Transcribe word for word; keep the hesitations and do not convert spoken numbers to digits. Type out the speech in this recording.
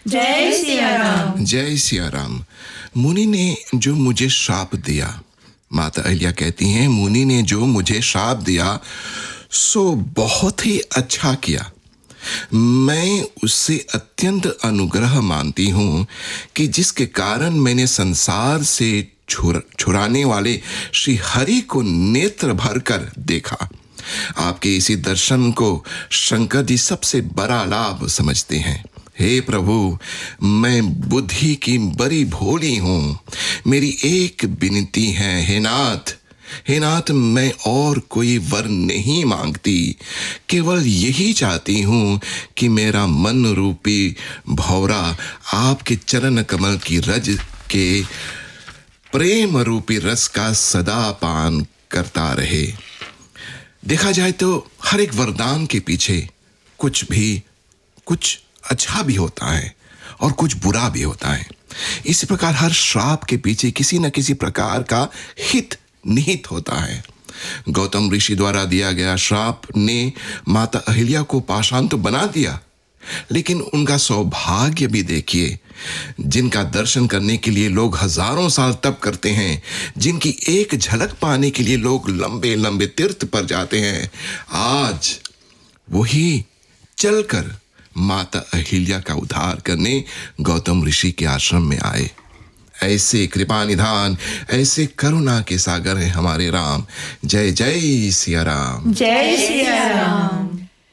जय सिया राम। जय सिया राम। मुनि ने जो मुझे श्राप दिया, माता अहिल्या कहती हैं, मुनि ने जो मुझे श्राप दिया सो बहुत ही अच्छा किया। मैं उससे अत्यंत अनुग्रह मानती हूँ कि जिसके कारण मैंने संसार से छुर छुड़ाने वाले श्री हरि को नेत्र भर कर देखा। आपके इसी दर्शन को शंकर जी सबसे बड़ा लाभ समझते हैं। हे प्रभु, मैं बुद्धि की बड़ी भोली हूँ। मेरी एक विनती है, हे नाथ हे नाथ, मैं और कोई वर नहीं मांगती, केवल यही चाहती हूँ कि मेरा मन रूपी भौरा आपके चरण कमल की रज के प्रेम रूपी रस का सदा पान करता रहे। देखा जाए तो हर एक वरदान के पीछे कुछ भी कुछ अच्छा भी होता है और कुछ बुरा भी होता है। इसी प्रकार हर श्राप के पीछे किसी न किसी प्रकार का हित निहित होता है। गौतम ऋषि द्वारा दिया गया श्राप ने माता अहिल्या को पाषाण तो बना दिया, लेकिन उनका सौभाग्य भी देखिए, जिनका दर्शन करने के लिए लोग हजारों साल तप करते हैं, जिनकी एक झलक पाने के लिए लोग लंबे लंबे तीर्थ पर जाते हैं, आज वही चलकर माता अहिल्या का उद्धार करने गौतम ऋषि के आश्रम में आए। ऐसे कृपा निधान, ऐसे करुणा के सागर हैं हमारे राम। जय जय सिया राम। जय सिया राम।